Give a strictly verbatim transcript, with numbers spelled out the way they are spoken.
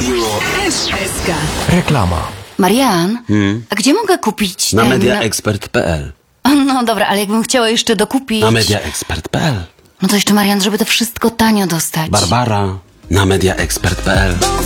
Radio S K. Reklama. Marian, a gdzie mogę kupić Na ten... mediaexpert kropka p l. No dobra, ale jakbym chciała jeszcze dokupić... Na mediaexpert kropka p l. No to jeszcze, Marian, żeby to wszystko tanio dostać. Barbara. Na mediaexpert kropka p l.